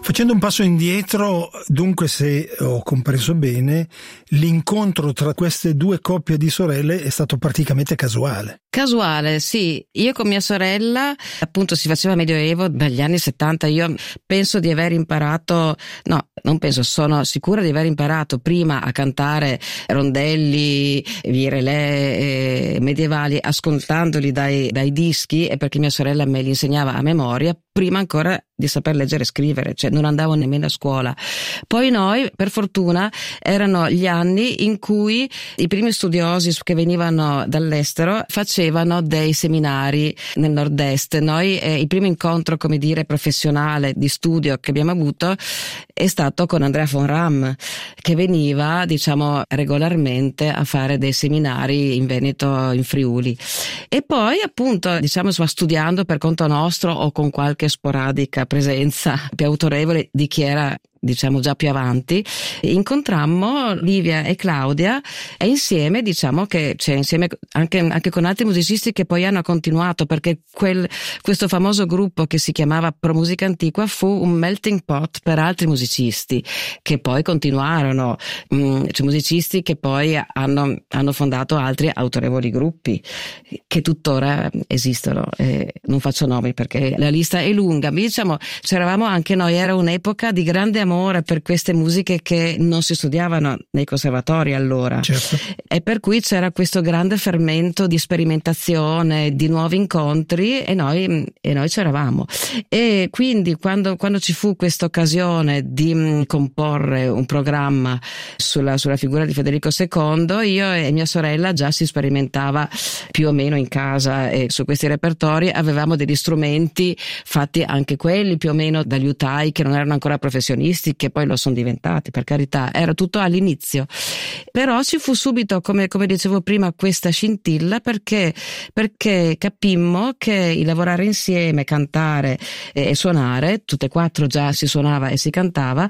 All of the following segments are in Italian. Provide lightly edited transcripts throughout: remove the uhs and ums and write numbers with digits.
Facendo un passo indietro, dunque, se ho compreso bene, l'incontro tra queste due coppie di sorelle è stato praticamente casuale. Casuale, sì. Io con mia sorella, appunto, si faceva medioevo dagli anni 70. Io penso di aver imparato, no, non penso, sono sicura di aver imparato prima a cantare rondelli, virelè medievali, ascoltandoli dai dischi, e perché mia sorella me li insegnava a memoria, prima ancora di saper leggere e scrivere, cioè non andavo nemmeno a scuola. Poi noi, per fortuna, erano gli anni in cui i primi studiosi che venivano dall'estero facevano dei seminari nel nord-est. Noi, il primo incontro, come dire, professionale di studio che abbiamo avuto è stato con Andrea von Ram, che veniva, diciamo, regolarmente a fare dei seminari in Veneto, in Friuli. E poi, appunto, diciamo, studiando per conto nostro o con qualche sporadica presenza più autorevole di chi era, diciamo, già più avanti, incontrammo Livia e Claudia, e insieme, diciamo che insieme anche con altri musicisti che poi hanno continuato, perché questo famoso gruppo che si chiamava Pro Musica Antiqua fu un melting pot per altri musicisti che poi continuarono, cioè musicisti che poi hanno fondato altri autorevoli gruppi che tuttora esistono. Non faccio nomi perché la lista è lunga, ma diciamo c'eravamo anche noi, era un'epoca di grande amore per queste musiche che non si studiavano nei conservatori allora. Certo. E per cui c'era questo grande fermento di sperimentazione, di nuovi incontri, e noi c'eravamo. E quindi quando ci fu questa occasione di comporre un programma sulla figura di Federico II, io e mia sorella già si sperimentava più o meno in casa, e su questi repertori avevamo degli strumenti fatti anche quelli più o meno dagli utai che non erano ancora professionisti, che poi lo sono diventati, per carità, era tutto all'inizio. Però ci fu subito, come dicevo prima, questa scintilla, perché capimmo che il lavorare insieme, cantare e suonare, tutte e quattro già si suonava e si cantava,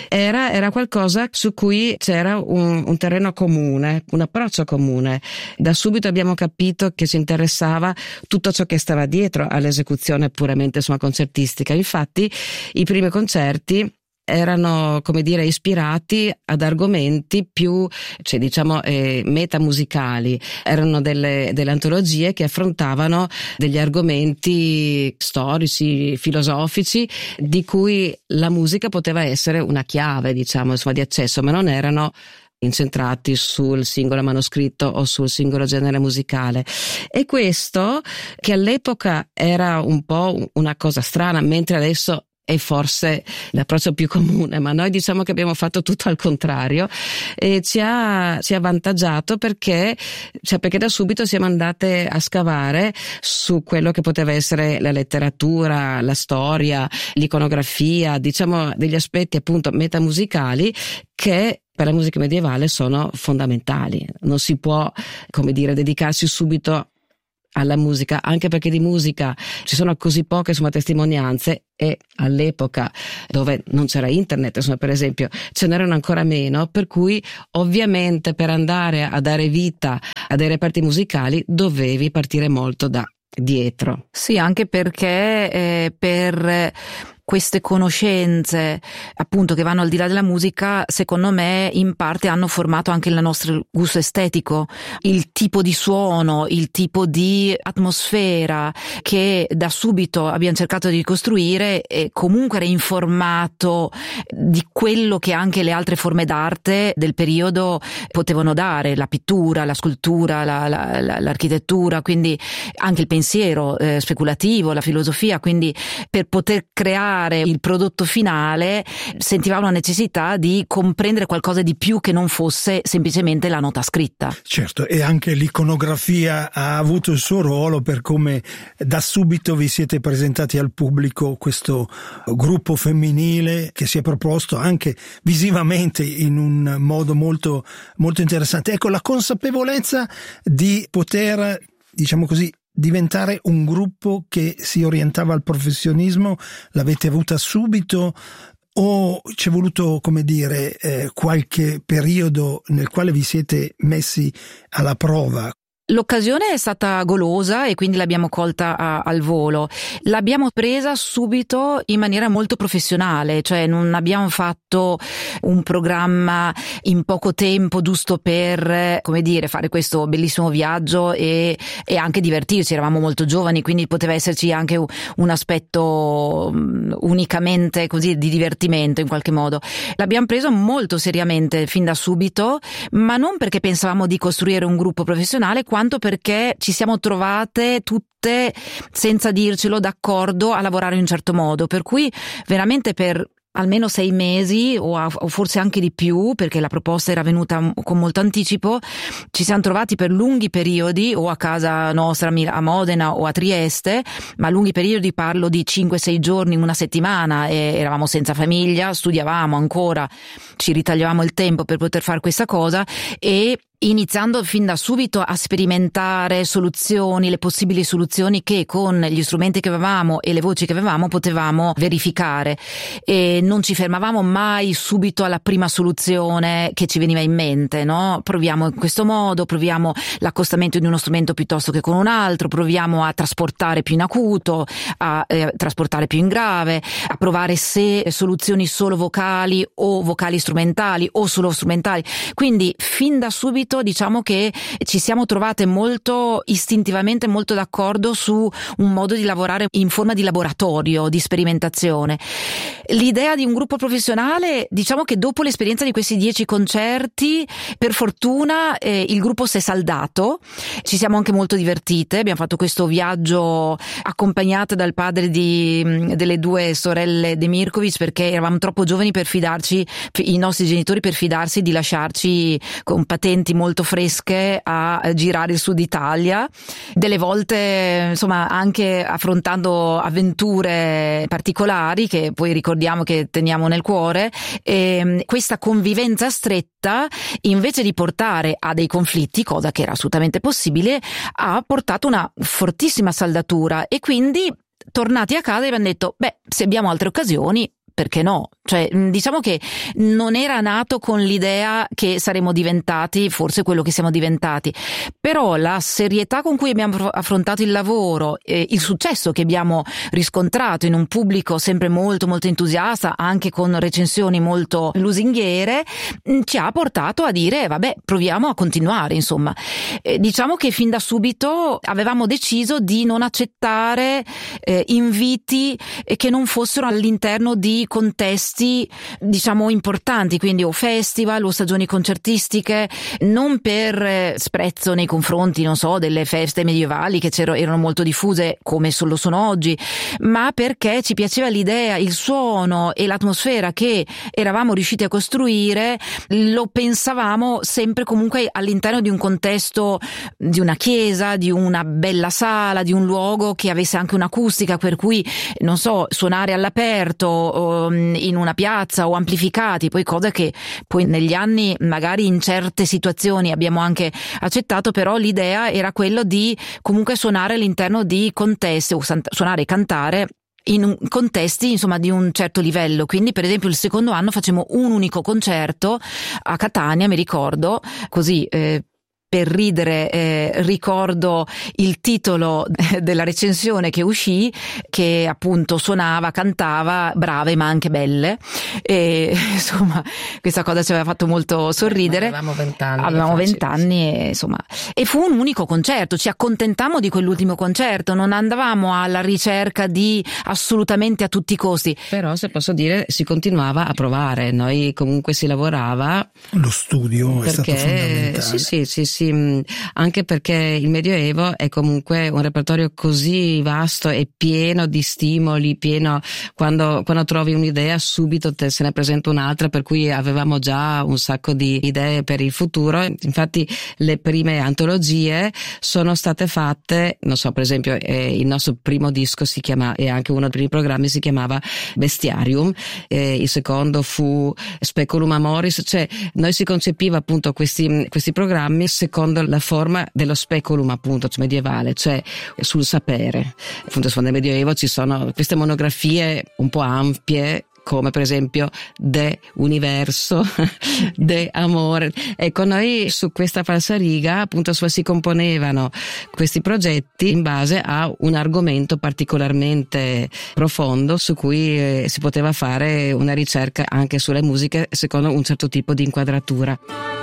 era qualcosa su cui c'era un terreno comune, un approccio comune. Da subito abbiamo capito che ci interessava tutto ciò che stava dietro all'esecuzione puramente concertistica. Infatti i primi concerti erano, come dire, ispirati ad argomenti più, cioè diciamo, metamusicali. Erano delle antologie che affrontavano degli argomenti storici, filosofici, di cui la musica poteva essere una chiave, diciamo, insomma, di accesso, ma non erano incentrati sul singolo manoscritto o sul singolo genere musicale. E questo, che all'epoca era un po' una cosa strana, mentre adesso è forse l'approccio più comune, ma noi diciamo che abbiamo fatto tutto al contrario, e ci ha avvantaggiato perché da subito siamo andate a scavare su quello che poteva essere la letteratura, la storia, l'iconografia, diciamo degli aspetti appunto metamusicali che per la musica medievale sono fondamentali. Non si può, come dire, dedicarsi subito alla musica, anche perché di musica ci sono così poche, insomma, testimonianze, e all'epoca dove non c'era internet, insomma, per esempio, ce n'erano ancora meno, per cui ovviamente per andare a dare vita a dei reperti musicali dovevi partire molto da dietro. Sì, anche perché per queste conoscenze appunto che vanno al di là della musica, secondo me in parte hanno formato anche il nostro gusto estetico, il tipo di suono, il tipo di atmosfera che da subito abbiamo cercato di ricostruire, e comunque era informato di quello che anche le altre forme d'arte del periodo potevano dare, la pittura, la scultura, l'architettura, quindi anche il pensiero speculativo, la filosofia. Quindi per poter creare il prodotto finale sentivamo la necessità di comprendere qualcosa di più che non fosse semplicemente la nota scritta. Certo, e anche l'iconografia ha avuto il suo ruolo per come da subito vi siete presentati al pubblico, questo gruppo femminile che si è proposto anche visivamente in un modo molto, molto interessante. Ecco, la consapevolezza di poter, diciamo così, diventare un gruppo che si orientava al professionismo, l'avete avuta subito o c'è voluto, come dire, qualche periodo nel quale vi siete messi alla prova? L'occasione è stata golosa e quindi l'abbiamo colta al volo. L'abbiamo presa subito in maniera molto professionale, cioè non abbiamo fatto un programma in poco tempo giusto per, come dire, fare questo bellissimo viaggio e anche divertirci. Eravamo molto giovani, quindi poteva esserci anche un aspetto unicamente così di divertimento in qualche modo. L'abbiamo preso molto seriamente fin da subito, ma non perché pensavamo di costruire un gruppo professionale, quanto perché ci siamo trovate tutte, senza dircelo, d'accordo a lavorare in un certo modo, per cui veramente per almeno 6 mesi o forse anche di più, perché la proposta era venuta con molto anticipo, ci siamo trovati per lunghi periodi o a casa nostra a Modena o a Trieste, ma lunghi periodi parlo di 5-6 giorni, una settimana, e eravamo senza famiglia, studiavamo ancora, ci ritagliavamo il tempo per poter fare questa cosa e iniziando fin da subito a sperimentare soluzioni, le possibili soluzioni che con gli strumenti che avevamo e le voci che avevamo potevamo verificare, e non ci fermavamo mai subito alla prima soluzione che ci veniva in mente, no? Proviamo in questo modo, proviamo l'accostamento di uno strumento piuttosto che con un altro, proviamo a trasportare più in acuto, a trasportare più in grave, a provare se soluzioni solo vocali o vocali strumentali o solo strumentali. Quindi fin da subito diciamo che ci siamo trovate molto istintivamente molto d'accordo su un modo di lavorare in forma di laboratorio, di sperimentazione. L'idea di un gruppo professionale, diciamo che dopo l'esperienza di questi 10 concerti, per fortuna il gruppo si è saldato, ci siamo anche molto divertite, abbiamo fatto questo viaggio accompagnate dal padre delle 2 sorelle Demirković, perché eravamo troppo giovani per fidarci, i nostri genitori per fidarsi di lasciarci con patenti molto fresche a girare il sud Italia, delle volte insomma anche affrontando avventure particolari che poi ricordiamo che teniamo nel cuore, e questa convivenza stretta, invece di portare a dei conflitti, cosa che era assolutamente possibile, ha portato una fortissima saldatura, e quindi tornati a casa abbiamo detto se abbiamo altre occasioni perché no? Cioè, diciamo che non era nato con l'idea che saremmo diventati forse quello che siamo diventati, però la serietà con cui abbiamo affrontato il lavoro, il successo che abbiamo riscontrato in un pubblico sempre molto molto entusiasta, anche con recensioni molto lusinghiere, ci ha portato a dire proviamo a continuare, insomma. Diciamo che fin da subito avevamo deciso di non accettare inviti che non fossero all'interno di contesti diciamo importanti, quindi o festival o stagioni concertistiche, non per sprezzo nei confronti, non so, delle feste medievali che erano molto diffuse come lo sono oggi, ma perché ci piaceva l'idea, il suono e l'atmosfera che eravamo riusciti a costruire, lo pensavamo sempre comunque all'interno di un contesto, di una chiesa, di una bella sala, di un luogo che avesse anche un'acustica, per cui non so, suonare all'aperto in una piazza o amplificati, poi cosa che poi negli anni magari in certe situazioni abbiamo anche accettato, però l'idea era quello di comunque suonare all'interno di contesti, o suonare e cantare in contesti insomma di un certo livello. Quindi per esempio il secondo anno facciamo un unico concerto a Catania, mi ricordo, così per ridere ricordo il titolo della recensione che uscì, che appunto suonava, cantava brave ma anche belle, e insomma questa cosa ci aveva fatto molto sorridere. Avevamo 20 anni e insomma, e fu un unico concerto, ci accontentammo di quell'ultimo concerto, non andavamo alla ricerca di assolutamente a tutti i costi. Però se posso dire si continuava a provare, noi comunque si lavorava. Lo studio è stato fondamentale. Sì, anche perché il Medioevo è comunque un repertorio così vasto e pieno di stimoli, pieno, quando trovi un'idea subito se ne presenta un'altra, per cui avevamo già un sacco di idee per il futuro. Infatti le prime antologie sono state fatte, non so, per esempio il nostro primo disco si chiama, e anche uno dei primi programmi si chiamava Bestiarium, il secondo fu Speculum Amoris, cioè noi si concepiva appunto questi programmi secondo la forma dello speculum appunto medievale, cioè sul sapere. Appunto nel Medioevo ci sono queste monografie un po' ampie come per esempio De Universo, De Amore. Ecco, noi su questa falsariga appunto si componevano questi progetti in base a un argomento particolarmente profondo su cui si poteva fare una ricerca anche sulle musiche secondo un certo tipo di inquadratura.